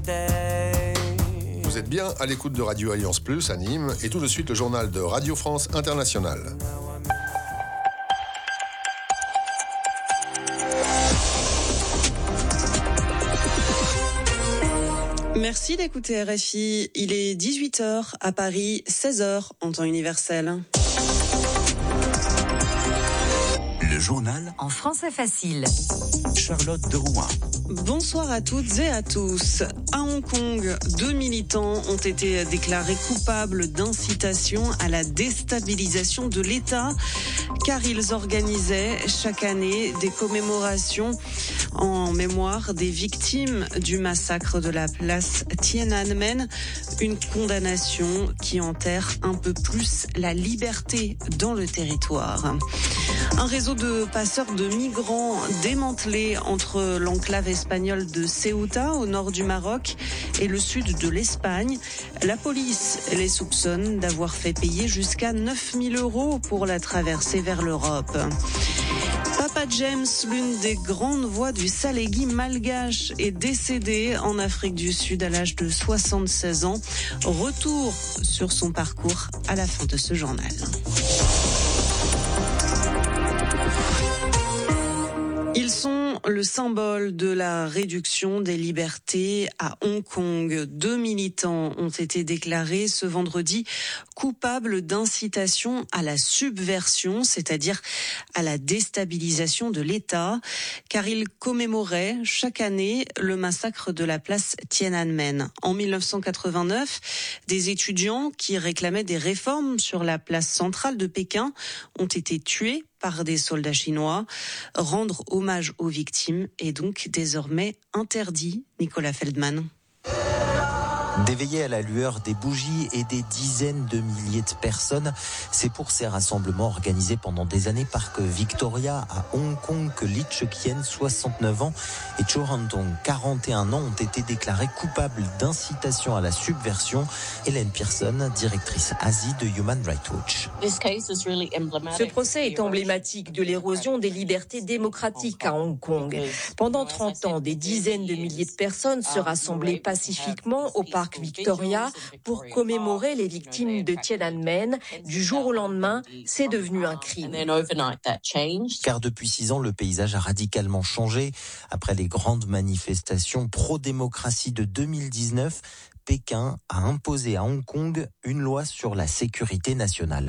Vous êtes bien à l'écoute de Radio Alliance Plus à Nîmes et tout de suite le journal de Radio France Internationale. Merci d'écouter RFI. Il est 18h à Paris, 16h en temps universel. Le journal en français facile. Charlotte de Rouen. Bonsoir à toutes et à tous. À Hong Kong, 2 militants ont été déclarés coupables d'incitation à la déstabilisation de l'État car ils organisaient chaque année des commémorations en mémoire des victimes du massacre de la place Tiananmen, une condamnation qui enterre un peu plus la liberté dans le territoire. Un réseau de passeurs de migrants démantelé entre l'enclave espagnole de Ceuta au nord du Maroc et le sud de l'Espagne. La police les soupçonne d'avoir fait payer jusqu'à 9 000 € pour la traversée vers l'Europe. Papa James, l'une des grandes voix du Salégui malgache, est décédé en Afrique du Sud à l'âge de 76 ans. Retour sur son parcours à la fin de ce journal. Ils sont le symbole de la réduction des libertés à Hong Kong. 2 militants ont été déclarés ce vendredi coupables d'incitation à la subversion, c'est-à-dire à la déstabilisation de l'État, car ils commémoraient chaque année le massacre de la place Tiananmen. En 1989, des étudiants qui réclamaient des réformes sur la place centrale de Pékin ont été tués par des soldats chinois. Rendre hommage aux victimes est donc désormais interdit. Nicolas Feldman. D'éveiller à la lueur des bougies et des dizaines de milliers de personnes, c'est pour ces rassemblements organisés pendant des années Parc Victoria à Hong Kong que Li Chekien, 69 ans, et Cho Han-dong, 41 ans, ont été déclarés coupables d'incitation à la subversion. Hélène Pearson, directrice Asie de Human Rights Watch. Ce procès est emblématique de l'érosion des libertés démocratiques à Hong Kong. Pendant 30 ans, des dizaines de milliers de personnes se rassemblaient pacifiquement au Parc Victoria pour commémorer les victimes de Tiananmen. Du jour au lendemain, c'est devenu un crime. Car depuis 6 ans, le paysage a radicalement changé. Après les grandes manifestations pro-démocratie de 2019, Pékin a imposé à Hong Kong une loi sur la sécurité nationale.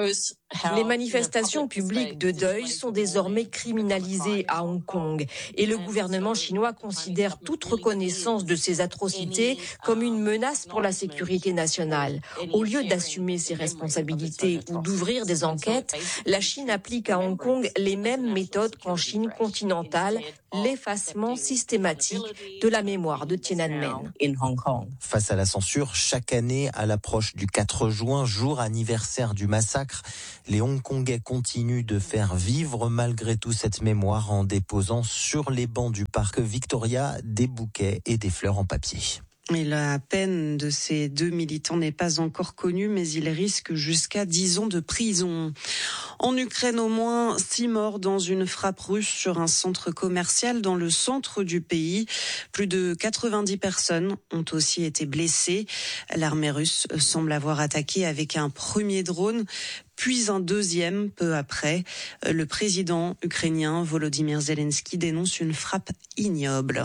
Les manifestations publiques de deuil sont désormais criminalisées à Hong Kong et le gouvernement chinois considère toute reconnaissance de ces atrocités comme une menace pour la sécurité nationale. Au lieu d'assumer ses responsabilités ou d'ouvrir des enquêtes, la Chine applique à Hong Kong les mêmes méthodes qu'en Chine continentale, l'effacement systématique de la mémoire de Tiananmen. Face à la censure, chaque année, à l'approche du 4 juin, jour anniversaire du massacre, les Hongkongais continuent de faire vivre malgré tout cette mémoire en déposant sur les bancs du Parc Victoria des bouquets et des fleurs en papier. Et la peine de ces 2 militants n'est pas encore connue, mais ils risquent jusqu'à 10 ans de prison. En Ukraine, au moins 6 morts dans une frappe russe sur un centre commercial dans le centre du pays. Plus de 90 personnes ont aussi été blessées. L'armée russe semble avoir attaqué avec un premier drone, puis un deuxième peu après. Le président ukrainien Volodymyr Zelensky dénonce une frappe ignoble.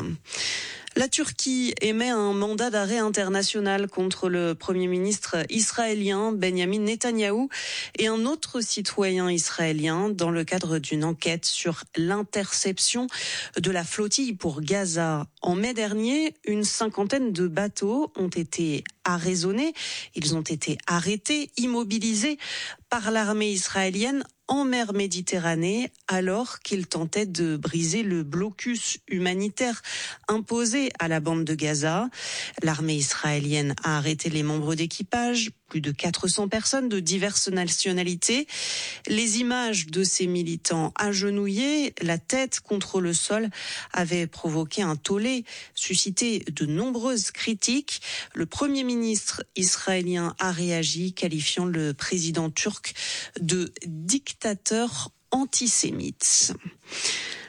La Turquie émet un mandat d'arrêt international contre le Premier ministre israélien Benjamin Netanyahou et un autre citoyen israélien dans le cadre d'une enquête sur l'interception de la flottille pour Gaza. En mai dernier, une cinquantaine de bateaux ont été arraisonnés. Ils ont été arrêtés, immobilisés par l'armée israélienne en mer Méditerranée alors qu'ils tentaient de briser le blocus humanitaire imposé à la bande de Gaza. L'armée israélienne a arrêté les membres d'équipage, plus de 400 personnes de diverses nationalités. Les images de ces militants agenouillés, la tête contre le sol, avaient provoqué un tollé, suscité de nombreuses critiques. Le Premier ministre israélien a réagi, qualifiant le président turc de dictateur antisémite.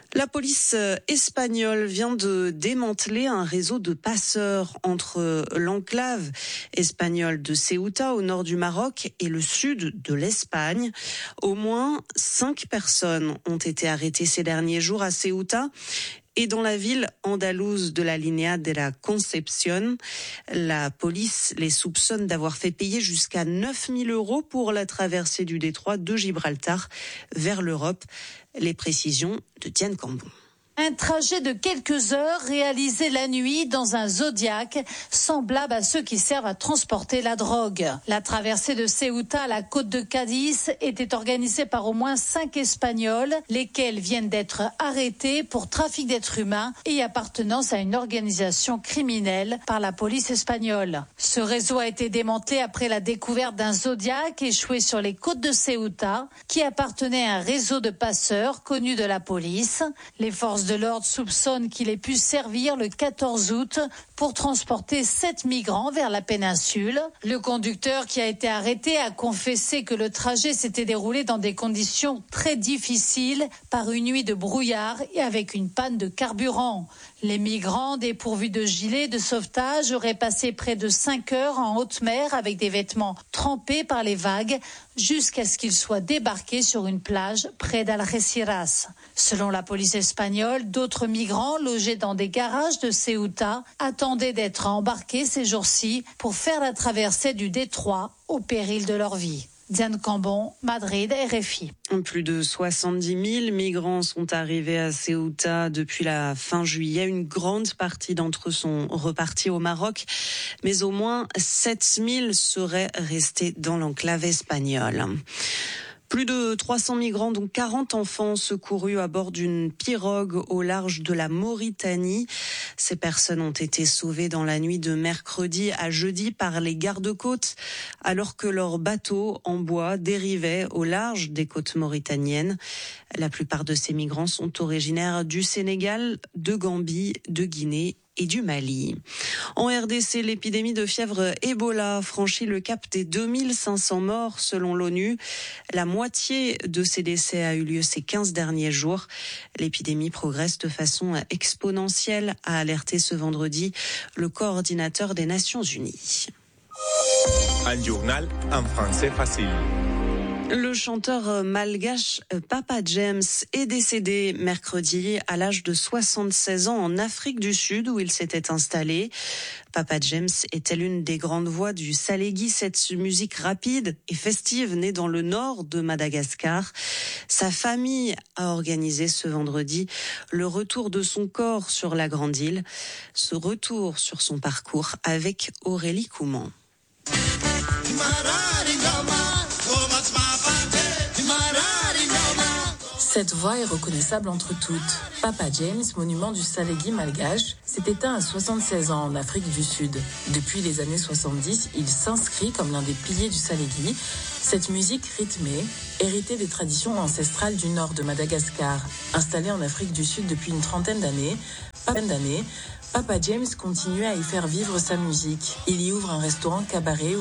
La police espagnole vient de démanteler un réseau de passeurs entre l'enclave espagnole de Ceuta au nord du Maroc et le sud de l'Espagne. Au moins 5 personnes ont été arrêtées ces derniers jours à Ceuta. Et dans la ville andalouse de la Línea de la Concepción, la police les soupçonne d'avoir fait payer jusqu'à 9 000 € pour la traversée du détroit de Gibraltar vers l'Europe. Les précisions de Diane Cambon. Un trajet de quelques heures réalisé la nuit dans un Zodiac, semblable à ceux qui servent à transporter la drogue. La traversée de Ceuta à la côte de Cadiz était organisée par au moins 5 Espagnols, lesquels viennent d'être arrêtés pour trafic d'êtres humains et appartenance à une organisation criminelle par la police espagnole. Ce réseau a été démantelé après la découverte d'un Zodiac échoué sur les côtes de Ceuta, qui appartenait à un réseau de passeurs connu de la police. Les forces de l'ordre soupçonne qu'il ait pu servir le 14 août pour transporter 7 migrants vers la péninsule. Le conducteur qui a été arrêté a confessé que le trajet s'était déroulé dans des conditions très difficiles par une nuit de brouillard et avec une panne de carburant. Les migrants, dépourvus de gilets de sauvetage, auraient passé près de 5 heures en haute mer avec des vêtements trempés par les vagues jusqu'à ce qu'ils soient débarqués sur une plage près d'Algeciras. Selon la police espagnole, d'autres migrants logés dans des garages de Ceuta attendaient d'être embarqués ces jours-ci pour faire la traversée du détroit au péril de leur vie. Diane Cambon, Madrid, RFI. Plus de 70 000 migrants sont arrivés à Ceuta depuis la fin juillet. Une grande partie d'entre eux sont repartis au Maroc, mais au moins 7 000 seraient restés dans l'enclave espagnole. Plus de 300 migrants, dont 40 enfants, secourus à bord d'une pirogue au large de la Mauritanie. Ces personnes ont été sauvées dans la nuit de mercredi à jeudi par les gardes-côtes, alors que leur bateau en bois dérivait au large des côtes mauritaniennes. La plupart de ces migrants sont originaires du Sénégal, de Gambie, de Guinée et du Mali. En RDC, l'épidémie de fièvre Ebola franchit le cap des 2500 morts selon l'ONU. La moitié de ces décès a eu lieu ces 15 derniers jours. L'épidémie progresse de façon exponentielle, a alerté ce vendredi le coordinateur des Nations Unies. Un journal en français facile. Le chanteur malgache Papa James est décédé mercredi à l'âge de 76 ans en Afrique du Sud où il s'était installé. Papa James était l'une des grandes voix du Salégui, cette musique rapide et festive née dans le nord de Madagascar. Sa famille a organisé ce vendredi le retour de son corps sur la Grande Île. Ce retour sur son parcours avec Aurélie Couman. Cette voix est reconnaissable entre toutes. Papa James, monument du Salégui malgache, s'est éteint à 76 ans en Afrique du Sud. Depuis les années 70, il s'inscrit comme l'un des piliers du Salégui. Cette musique rythmée, héritée des traditions ancestrales du nord de Madagascar, installée en Afrique du Sud depuis une trentaine d'années, Papa James continue à y faire vivre sa musique. Il y ouvre un restaurant cabaret